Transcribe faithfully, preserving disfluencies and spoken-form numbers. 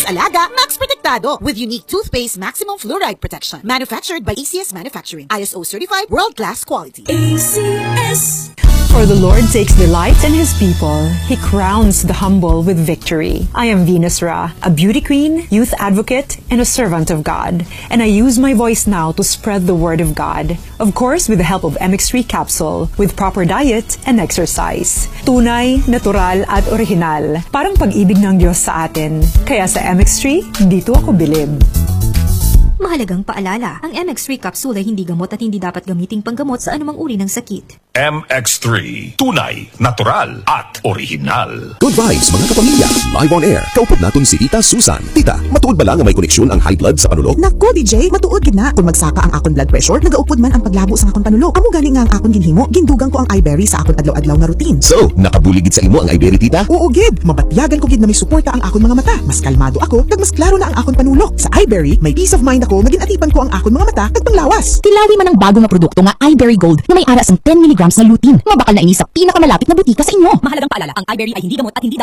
Alaga, Max Protectado with unique toothpaste maximum fluoride protection. Manufactured by A C S Manufacturing. I S O certified world-class quality. A C S. For the Lord takes delight in His people. He crowns the humble with victory. I am Venus Ra, a beauty queen, youth advocate, and a servant of God. And I use my voice now to spread the word of God. Of course, with the help of M X three capsule, with proper diet and exercise. Tunay, natural, at original. Parang pag-ibig ng Diyos sa atin. Kaya sa M X three, dito ako bilib. Mahalagang paalala, ang M X three capsule ay hindi gamot at hindi dapat gamiting panggamot sa anumang uri ng sakit. M X three, tunay, natural, at original. Good vibes mga kapamilya, live on air. Kaupod naton si Tita Susan. Tita, matuod ba lang nga may koneksyon ang high blood sa panulok? Naku, D J, matuod gid na. Kung magsaka ang akon blood pressure, nagaupod man ang paglabo sa akon panulok. Amo gani nga ang akon ginhimo, gindugang ko ang iBerry sa akon adlaw-adlaw nga routine. So, nakabuligid sa imo ang iBerry, Tita? Oo gid, mabatyagan ko gid na may suporta ang akon mga mata. Mas kalmado ako, kag mas klaro na ang akon panulok. Sa iBerry, may peace of mind ako nga ginatipan ko ang akon mga mata kag panglawas. Tilawi man ang bago nga produkto nga iBerry Gold na may aras ang ten milligrams na lutein. Mabakal na ini sa pinakamalapit na butika sa inyo. Mahalagang paalala, ang iBerry ay hindi gamot at hindi